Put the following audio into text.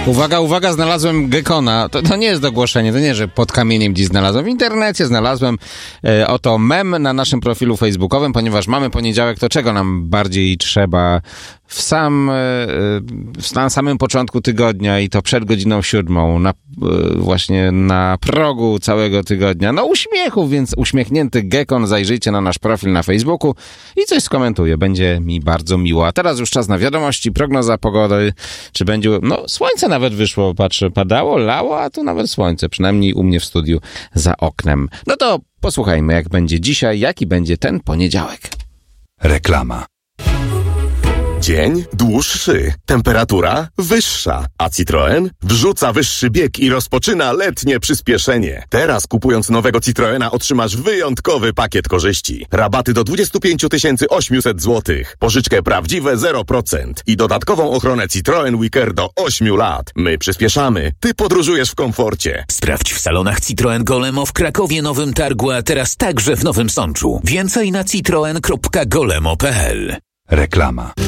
Uwaga, uwaga, znalazłem gekona. To nie jest ogłoszenie, to nie, że pod kamieniem dziś znalazłem. W internecie znalazłem oto mem na naszym profilu facebookowym, ponieważ mamy poniedziałek, to czego nam bardziej trzeba na samym początku tygodnia i to przed godziną 7, właśnie na progu całego tygodnia. No uśmiechów, więc uśmiechnięty gekon, zajrzyjcie na nasz profil na Facebooku i coś skomentuję. Będzie mi bardzo miło. A teraz już czas na wiadomości, prognoza pogody, czy będzie, no słońce nawet wyszło, patrzę, padało, lało, a tu nawet słońce, przynajmniej u mnie w studiu za oknem. No to posłuchajmy, jak będzie dzisiaj, jaki będzie ten poniedziałek. Reklama. Dzień dłuższy, temperatura wyższa, a Citroen wrzuca wyższy bieg i rozpoczyna letnie przyspieszenie. Teraz kupując nowego Citroena otrzymasz wyjątkowy pakiet korzyści. Rabaty do 25 800 zł, pożyczkę prawdziwe 0% i dodatkową ochronę Citroen Wicker do 8 lat. My przyspieszamy, ty podróżujesz w komforcie. Sprawdź w salonach Citroen Golemo w Krakowie, Nowym Targu, a teraz także w Nowym Sączu. Więcej na citroen.golemo.pl. Reklama.